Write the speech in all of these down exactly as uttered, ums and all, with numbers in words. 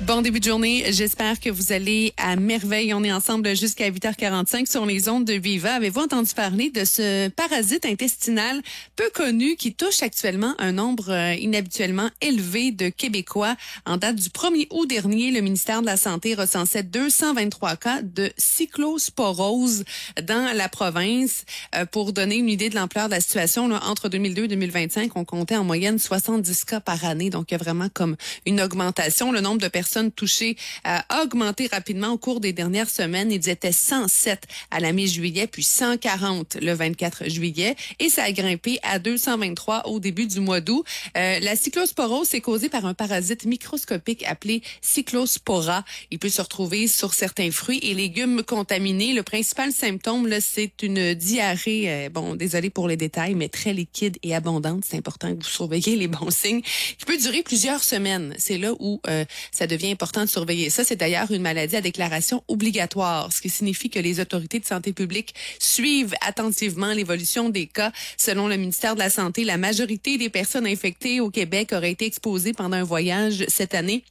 Bon début de journée. J'espère que vous allez à merveille. On est ensemble jusqu'à huit heures quarante-cinq sur les ondes de Viva. Avez-vous entendu parler de ce parasite intestinal peu connu qui touche actuellement un nombre euh, inhabituellement élevé de Québécois? En date du premier août dernier, le ministère de la Santé recensait deux cent vingt-trois cas de cyclosporose dans la province. Euh, pour donner une idée de l'ampleur de la situation, là, entre deux mille deux et deux mille vingt-cinq, on comptait en moyenne soixante-dix cas par année. Donc, il y a vraiment comme une augmentation. Le nombre de personnes touchées a augmenté rapidement au cours des dernières semaines. Ils étaient cent sept à la mi-juillet, puis cent quarante le vingt-quatre juillet, et ça a grimpé à deux cent vingt-trois au début du mois d'août. Euh, la cyclosporose est causée par un parasite microscopique appelé Cyclospora. Il peut se retrouver sur certains fruits et légumes contaminés. Le principal symptôme, là, c'est une diarrhée, euh, bon, désolé pour les détails, mais très liquide et abondante. C'est important que vous surveillez les bons signes, qui peut durer plusieurs semaines. C'est là où euh, ça devient important de surveiller ça. C'est d'ailleurs une maladie à déclaration obligatoire, ce qui signifie que les autorités de santé publique suivent attentivement l'évolution des cas. Selon le ministère de la Santé, la majorité des personnes infectées au Québec auraient été exposées pendant un voyage cette année.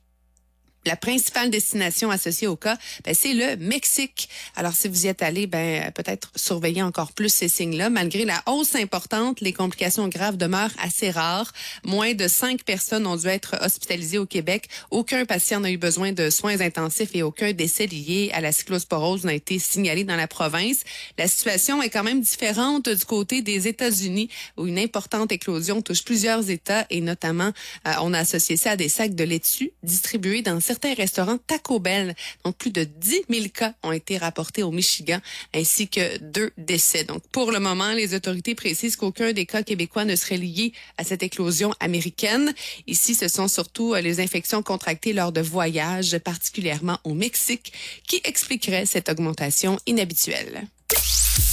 La principale destination associée au cas, ben, c'est le Mexique. Alors, si vous y êtes allé, ben, peut-être surveiller encore plus ces signes-là. Malgré la hausse importante, les complications graves demeurent assez rares. Moins de cinq personnes ont dû être hospitalisées au Québec. Aucun patient n'a eu besoin de soins intensifs et aucun décès lié à la cyclosporose n'a été signalé dans la province. La situation est quand même différente du côté des États-Unis, où une importante éclosion touche plusieurs États et notamment, euh, on a associé ça à des sacs de laitue distribués dans certains restaurants Taco Bell. Donc, plus de dix mille cas ont été rapportés au Michigan, ainsi que deux décès. Donc, pour le moment, les autorités précisent qu'aucun des cas québécois ne serait lié à cette éclosion américaine. Ici, ce sont surtout les infections contractées lors de voyages, particulièrement au Mexique, qui expliqueraient cette augmentation inhabituelle.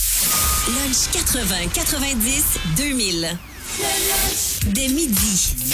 Lunch quatre-vingts quatre-vingt-dix deux mille. Dès midi.